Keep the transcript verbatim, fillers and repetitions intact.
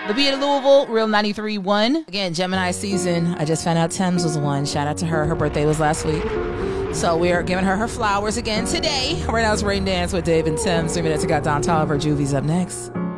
The Beat of Louisville, Real ninety-three one. Again, Gemini season. I just found out Thames was one. Shout out to her. Her birthday was last week. So we are giving her her flowers again today. Right now it's Rain Dance with Dave and Tim. Three minutes ago, Don Tolliver. Juvie's up next.